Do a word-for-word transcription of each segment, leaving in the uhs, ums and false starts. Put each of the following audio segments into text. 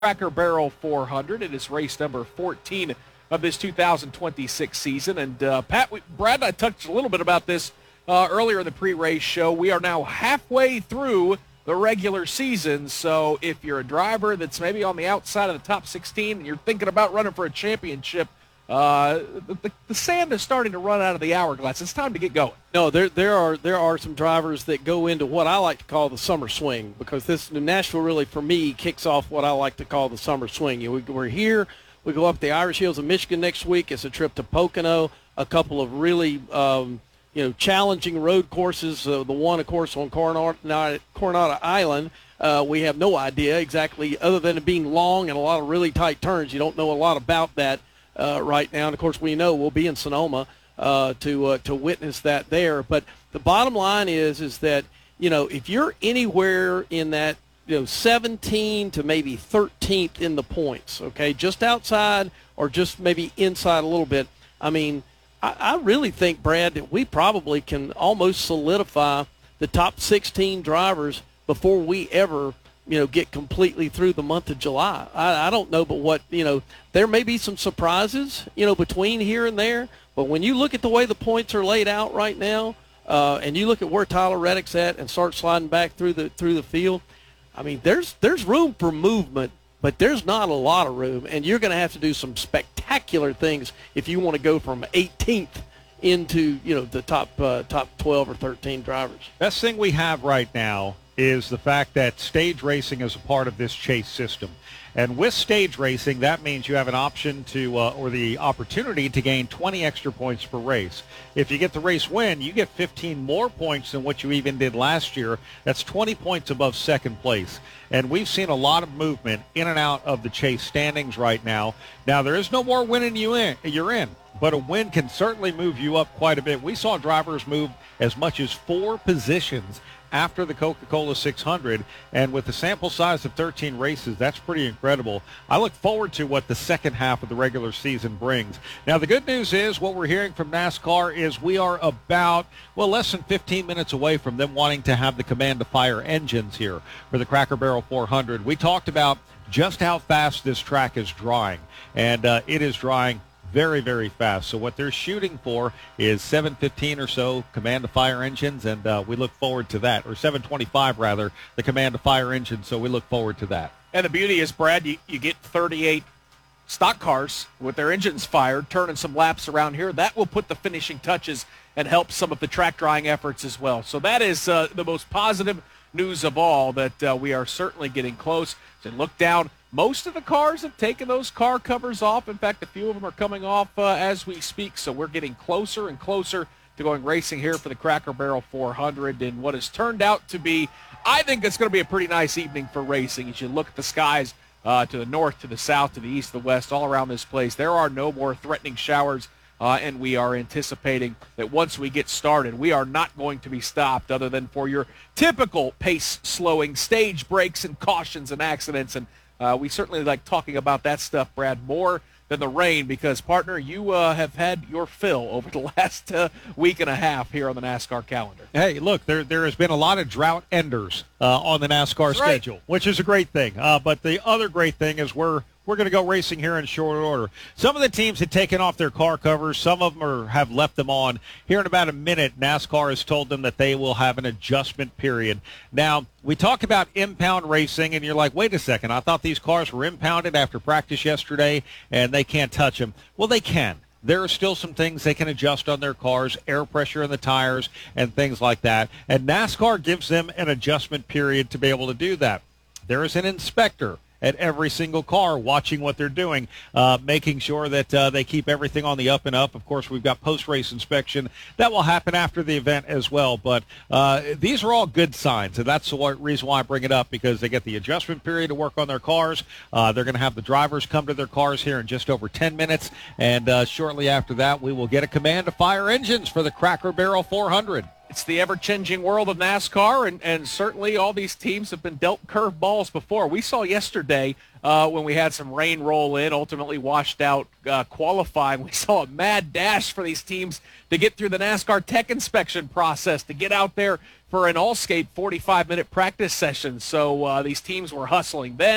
Cracker Barrel four hundred. It is race number fourteen of this two thousand twenty-six season. And uh, Pat, we, Brad and I touched a little bit about this uh, earlier in the pre-race show. We are now halfway through the regular season, so if you're a driver that's maybe on the outside of the top sixteen and you're thinking about running for a championship, uh, the, the sand is starting to run out of the hourglass. It's time to get going. No, there there are there are some drivers that go into what I like to call the summer swing, because this Nashville really, for me, kicks off what I like to call the summer swing. You know, we, we're here. We go up the Irish Hills of Michigan next week. It's a trip to Pocono, a couple of really um, you know, challenging road courses. Uh, the one, of course, on Coronado, Coronado Island, uh, we have no idea exactly, other than it being long and a lot of really tight turns. You don't know a lot about that uh, right now. And, of course, we know we'll be in Sonoma uh, to uh, to witness that there. But the bottom line is, is that, you know, if you're anywhere in that, you know, seventeen to maybe thirteenth in the points, okay, just outside or just maybe inside a little bit, I mean, I, I really think, Brad, that we probably can almost solidify the top sixteen drivers before we ever, you know, get completely through the month of July. I, I don't know, but what, you know, there may be some surprises, you know, between here and there, but when you look at the way the points are laid out right now, uh, and you look at where Tyler Reddick's at and start sliding back through the through the field, I mean, there's there's room for movement, but there's not a lot of room, and you're going to have to do some spectacular things if you want to go from eighteenth into, you know, the top uh, top twelve or thirteen drivers. Best thing we have right now is the fact that stage racing is a part of this chase system. And with stage racing, that means you have an option to, uh, or the opportunity to gain twenty extra points per race. If you get the race win, you get fifteen more points than what you even did last year. That's twenty points above second place. And we've seen a lot of movement in and out of the chase standings right now. Now, there is no more winning you in, you're in, but a win can certainly move you up quite a bit. We saw drivers move as much as four positions after the Coca-Cola six hundred, and with a sample size of thirteen races, that's pretty incredible. I look forward to what the second half of the regular season brings. Now, the good news is what we're hearing from NASCAR is we are about, well, less than fifteen minutes away from them wanting to have the command to fire engines here for the Cracker Barrel four hundred. We talked about just how fast this track is drying, and uh, it is drying very, very fast. So what they're shooting for is seven fifteen or so command to fire engines, and uh, we look forward to that, or seven twenty-five rather, the command to fire engine, so we look forward to that. And the beauty is, Brad, you, you get thirty-eight stock cars with their engines fired, turning some laps around here. That will put the finishing touches and help some of the track drying efforts as well. So that is uh, the most positive news of all, that uh, we are certainly getting close. So look down. Most of the cars have taken those car covers off. In fact, a few of them are coming off uh, as we speak. So we're getting closer and closer to going racing here for the Cracker Barrel four hundred. And what has turned out to be, I think it's going to be a pretty nice evening for racing. As you look at the skies uh, to the north, to the south, to the east, the west, all around this place, there are no more threatening showers. Uh, and we are anticipating that once we get started, we are not going to be stopped other than for your typical pace slowing, stage breaks and cautions and accidents. And uh, we certainly like talking about that stuff, Brad, more than the rain, because, partner, you uh, have had your fill over the last uh, week and a half here on the NASCAR calendar. Hey, look, there there has been a lot of drought enders uh, on the NASCAR That's right. schedule, which is a great thing. Uh, but the other great thing is we're We're going to go racing here in short order. Some of the teams had taken off their car covers. Some of them are, have left them on. Here in about a minute, NASCAR has told them that they will have an adjustment period. Now, we talk about impound racing, and you're like, wait a second, I thought these cars were impounded after practice yesterday, and they can't touch them. Well, they can. There are still some things they can adjust on their cars, air pressure in the tires, and things like that. And NASCAR gives them an adjustment period to be able to do that. There is an inspector at every single car watching what they're doing, uh, making sure that uh, they keep everything on the up and up. Of course, we've got post-race inspection. That will happen after the event as well. But uh, these are all good signs, and that's the reason why I bring it up, because they get the adjustment period to work on their cars. Uh, they're going to have the drivers come to their cars here in just over ten minutes, and uh, shortly after that, we will get a command to fire engines for the Cracker Barrel four hundred. It's the ever-changing world of NASCAR, and, and certainly all these teams have been dealt curve balls before. We saw yesterday uh, when we had some rain roll in, ultimately washed out uh, qualifying. We saw a mad dash for these teams to get through the NASCAR tech inspection process, to get out there for an Allscape forty-five minute practice session. So uh, these teams were hustling then.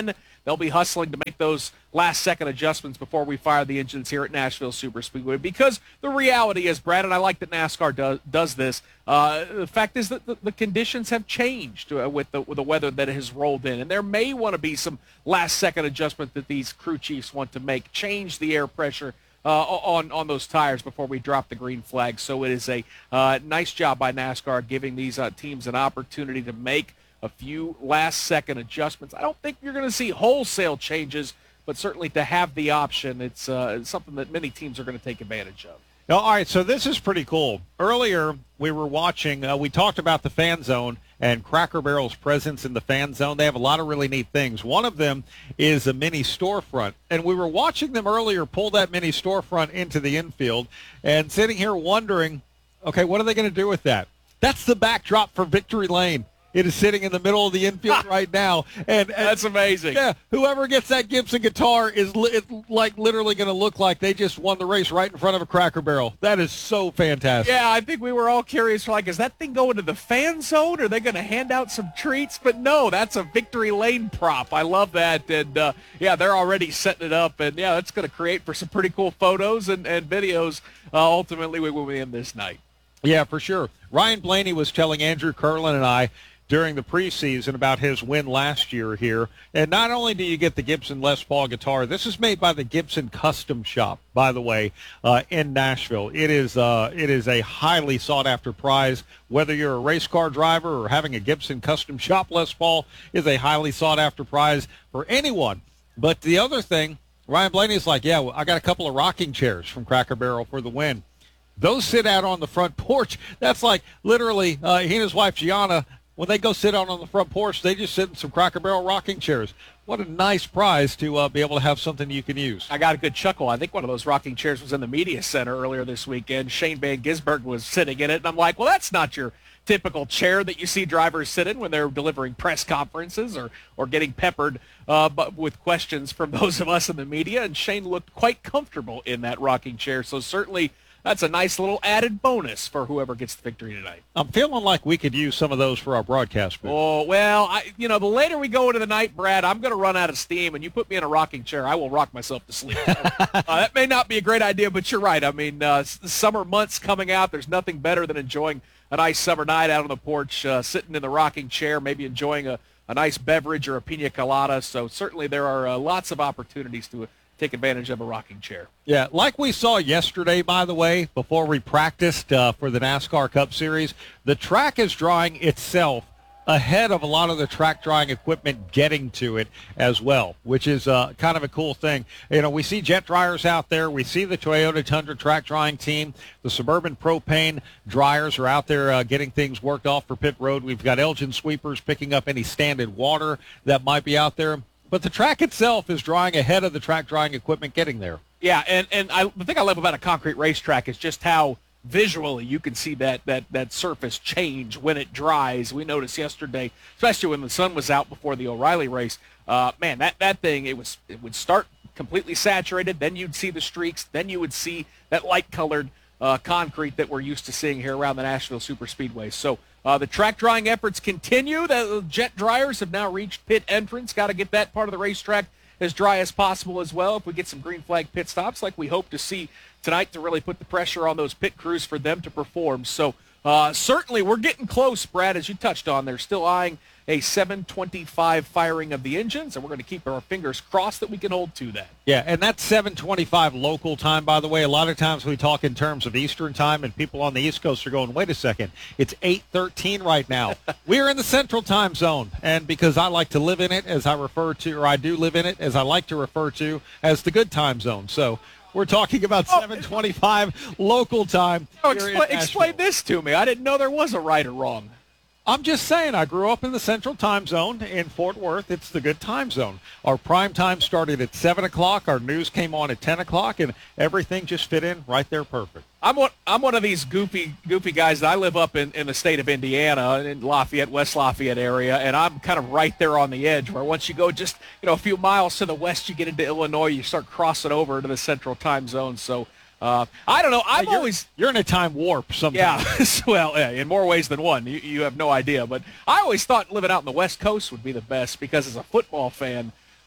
they'll be hustling to make those last-second adjustments before we fire the engines here at Nashville Superspeedway. Because the reality is, Brad, and I like that NASCAR does, does this, uh, the fact is that the, the conditions have changed uh, with, the, with the weather that has rolled in. And there may want to be some last-second adjustment that these crew chiefs want to make, change the air pressure Uh, on, on those tires before we drop the green flag. So it is a uh, nice job by NASCAR giving these uh, teams an opportunity to make a few last-second adjustments. I don't think you're going to see wholesale changes, but certainly to have the option, it's, uh, it's something that many teams are going to take advantage of. Now, all right, so this is pretty cool. Earlier, we were watching, uh, we talked about the fan zone and Cracker Barrel's presence in the fan zone. They have a lot of really neat things. One of them is a mini storefront, and we were watching them earlier pull that mini storefront into the infield and sitting here wondering, okay, what are they going to do with that? That's the backdrop for Victory Lane. It is sitting in the middle of the infield right now. And, and that's amazing. Yeah, whoever gets that Gibson guitar is li- it's like literally going to look like they just won the race right in front of a Cracker Barrel. That is so fantastic. Yeah, I think we were all curious, like, is that thing going to the fan zone? Are they going to hand out some treats? But no, that's a Victory Lane prop. I love that. And, uh, yeah, they're already setting it up. And, yeah, that's going to create for some pretty cool photos and, and videos uh, ultimately we will win this night. Yeah, for sure. Ryan Blaney was telling Andrew Curlin and I during the preseason about his win last year here. And not only do you get the Gibson Les Paul guitar, this is made by the Gibson Custom Shop, by the way, uh, in Nashville. It is uh, it is a highly sought-after prize. Whether you're a race car driver or having a Gibson Custom Shop Les Paul is a highly sought-after prize for anyone. But the other thing, Ryan Blaney is like, yeah, well, I got a couple of rocking chairs from Cracker Barrel for the win. Those sit out on the front porch. That's like literally uh, he and his wife, Gianna, when they go sit out on the front porch, they just sit in some Cracker Barrel rocking chairs. What a nice prize to uh, be able to have something you can use. I got a good chuckle. I think one of those rocking chairs was in the media center earlier this weekend. Shane Van Gisbergen was sitting in it, and I'm like, well, that's not your typical chair that you see drivers sit in when they're delivering press conferences or, or getting peppered uh, but with questions from those of us in the media. And Shane looked quite comfortable in that rocking chair, so certainly that's a nice little added bonus for whoever gets the victory tonight. I'm feeling like we could use some of those for our broadcast booth. Oh, well, I, you know, the later we go into the night, Brad, I'm going to run out of steam, and you put me in a rocking chair, I will rock myself to sleep. uh, that may not be a great idea, but you're right. I mean, uh, summer months coming out, there's nothing better than enjoying a nice summer night out on the porch, uh, sitting in the rocking chair, maybe enjoying a, a nice beverage or a pina colada. So certainly there are uh, lots of opportunities to take advantage of a rocking chair. Yeah, like we saw yesterday, by the way, before we practiced uh, for the NASCAR Cup Series, the track is drawing itself ahead of a lot of the track drawing equipment getting to it as well, which is uh, kind of a cool thing. You know, we see jet dryers out there. We see the Toyota Tundra track drying team. The Suburban Propane dryers are out there uh, getting things worked off for pit road. We've got Elgin sweepers picking up any standard water that might be out there. But the track itself is drying ahead of the track drying equipment getting there. Yeah, and, and I, the thing I love about a concrete racetrack is just how visually you can see that, that, that surface change when it dries. We noticed yesterday, especially when the sun was out before the O'Reilly race, uh, man, that, that thing, it was it would start completely saturated, then you'd see the streaks, then you would see that light-colored uh, concrete that we're used to seeing here around the Nashville Superspeedway. So uh, the track drying efforts continue. The jet dryers have now reached pit entrance. Got to get that part of the racetrack as dry as possible as well. If we get some green flag pit stops like we hope to see tonight to really put the pressure on those pit crews for them to perform. So uh, certainly we're getting close, Brad, as you touched on. They're still eyeing a seven twenty-five firing of the engines, and we're going to keep our fingers crossed that we can hold to that. Yeah, and that's seven twenty-five local time, by the way. A lot of times we talk in terms of Eastern time, and people on the East Coast are going, wait a second, it's eight thirteen right now. We're in the Central time zone, and because I like to live in it, as I refer to, or I do live in it, as I like to refer to, as the good time zone. So we're talking about oh, seven twenty-five local time. Oh, expl- explain this to me. I didn't know there was a right or wrong. I'm just saying, I grew up in the Central time zone in Fort Worth. It's the good time zone. Our prime time started at seven o'clock. Our news came on at ten o'clock, and everything just fit in right there perfect. I'm one, I'm one of these goofy goofy guys. That I live up in, in the state of Indiana, in Lafayette, West Lafayette area, and I'm kind of right there on the edge where once you go just you know a few miles to the west, you get into Illinois, you start crossing over into the Central time zone. So Uh, I don't know. I've you're, always you're in a time warp sometimes. Yeah, well, yeah, in more ways than one. You, you have no idea. But I always thought living out in the West Coast would be the best because as a football fan,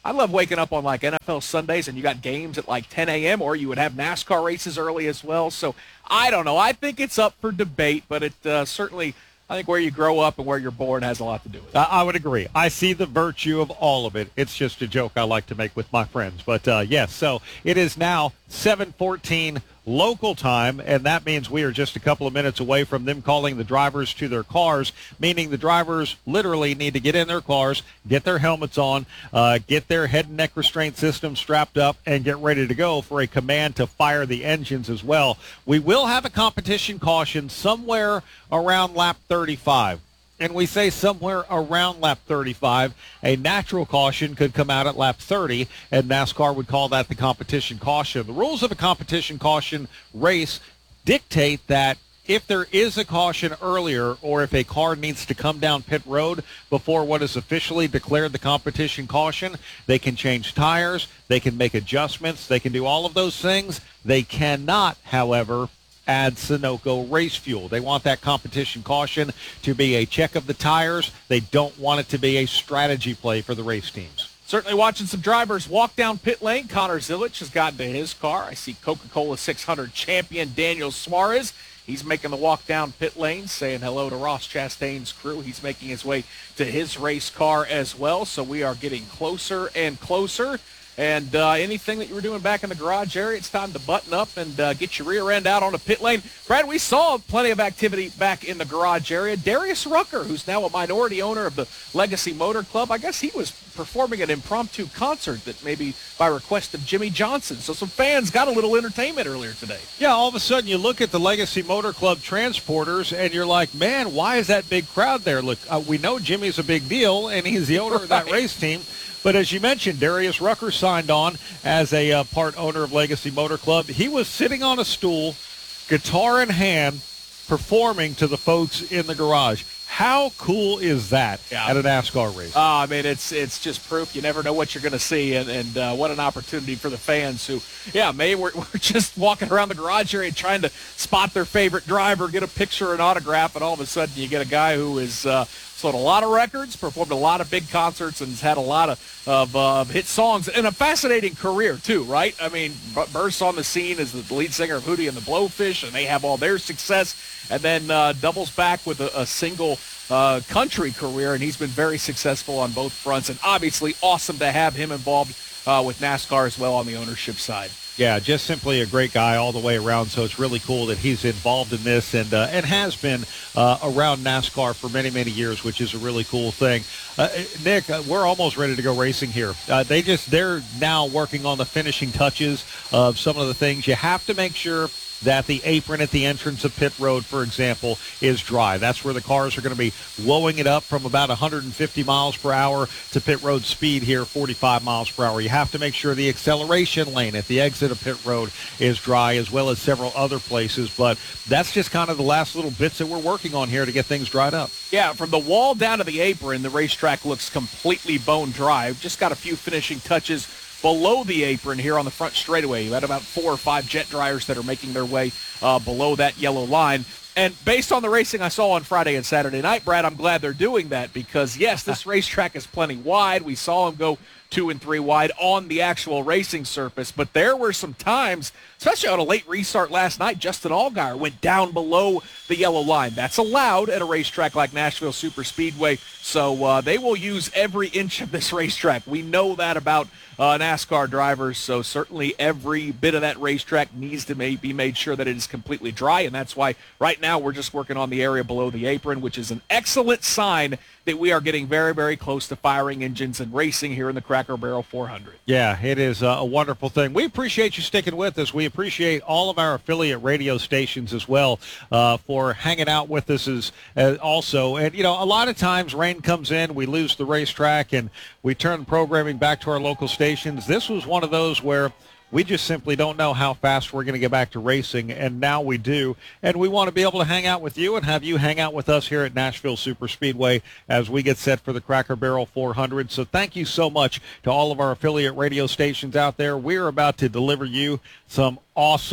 I love waking up on like N F L Sundays and you got games at like ten a.m. or you would have NASCAR races early as well. So I don't know. I think it's up for debate, but it uh, certainly, I think where you grow up and where you're born has a lot to do with it. I would agree. I see the virtue of all of it. It's just a joke I like to make with my friends. But, uh, yes, so it is now seven fourteen local time, and that means we are just a couple of minutes away from them calling the drivers to their cars, meaning the drivers literally need to get in their cars, get their helmets on, uh, get their head and neck restraint system strapped up, and get ready to go for a command to fire the engines as well. We will have a competition caution somewhere around lap thirty-five. And we say somewhere around lap thirty-five, a natural caution could come out at lap thirty, and NASCAR would call that the competition caution. The rules of a competition caution race dictate that if there is a caution earlier or if a car needs to come down pit road before what is officially declared the competition caution, they can change tires, they can make adjustments, they can do all of those things. They cannot, however, add Sunoco race fuel. They want that competition caution to be a check of the tires. They don't want it to be a strategy play for the race teams. Certainly watching some drivers walk down pit lane. Connor Zilich has gotten to his car. I see Coca-Cola six hundred champion Daniel Suarez. He's making the walk down pit lane, saying hello to Ross Chastain's crew. He's making his way to his race car as well. So we are getting closer and closer. And uh, anything that you were doing back in the garage area, it's time to button up and uh, get your rear end out on a pit lane. Brad, we saw plenty of activity back in the garage area. Darius Rucker, who's now a minority owner of the Legacy Motor Club, I guess he was performing an impromptu concert that maybe by request of Jimmy Johnson. So some fans got a little entertainment earlier today. Yeah, all of a sudden you look at the Legacy Motor Club transporters and you're like, man, why is that big crowd there? Look, uh, we know Jimmy's a big deal and he's the owner right. of that race team. But as you mentioned, Darius Rucker signed on as a uh, part owner of Legacy Motor Club. He was sitting on a stool, guitar in hand, performing to the folks in the garage. How cool is that yeah. at a NASCAR race? Uh, I mean, it's it's just proof. You never know what you're going to see, and, and uh, what an opportunity for the fans who, yeah, maybe we're, we're just walking around the garage area trying to spot their favorite driver, get a picture, an autograph, and all of a sudden you get a guy who is uh, sold a lot of records, performed a lot of big concerts, and has had a lot of, of uh, hit songs, and a fascinating career, too, right? I mean, bursts on the scene as the lead singer of Hootie and the Blowfish, and they have all their success, and then uh, doubles back with a, a single uh, country career, and he's been very successful on both fronts, and obviously awesome to have him involved uh, with NASCAR as well on the ownership side. Yeah, just simply a great guy all the way around, so it's really cool that he's involved in this and uh, and has been uh, around NASCAR for many, many years, which is a really cool thing. Uh, Nick, uh, we're almost ready to go racing here. Uh, they just, they're now working on the finishing touches of some of the things. You have to make sure that the apron at the entrance of pit road, for example, is dry. That's where the cars are going to be blowing it up from about one hundred fifty miles per hour to pit road speed here, forty-five miles per hour. You have to make sure the acceleration lane at the exit of pit road is dry, as well as several other places. But that's just kind of the last little bits that we're working on here to get things dried up. Yeah, from the wall down to the apron, the racetrack looks completely bone dry. Just got a few finishing touches below the apron here on the front straightaway. You had about four or five jet dryers that are making their way uh, below that yellow line. And based on the racing I saw on Friday and Saturday night, Brad, I'm glad they're doing that because, yes, this racetrack is plenty wide. We saw them go two and three wide on the actual racing surface. But there were some times, especially on a late restart last night, Justin Allgaier went down below the yellow line. That's allowed at a racetrack like Nashville Superspeedway. So uh, they will use every inch of this racetrack. We know that about uh, NASCAR drivers. So certainly every bit of that racetrack needs to may- be made sure that it is completely dry. And that's why right now we're just working on the area below the apron, which is an excellent sign that we are getting very, very close to firing engines and racing here in the Cracker Barrel four hundred. Yeah, it is a wonderful thing. We appreciate you sticking with us. We appreciate all of our affiliate radio stations as well uh, for hanging out with us as, as also. And, you know, a lot of times rain comes in, we lose the racetrack, and we turn programming back to our local stations. This was one of those where we just simply don't know how fast we're going to get back to racing, and now we do. And we want to be able to hang out with you and have you hang out with us here at Nashville Superspeedway as we get set for the Cracker Barrel four hundred. So thank you so much to all of our affiliate radio stations out there. We're about to deliver you some awesome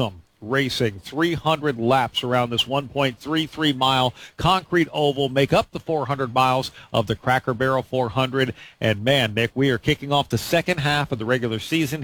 Racing. three hundred laps around this one point three three mile concrete oval make up the four hundred miles of the Cracker Barrel four hundred. And man, Nick, we are kicking off the second half of the regular season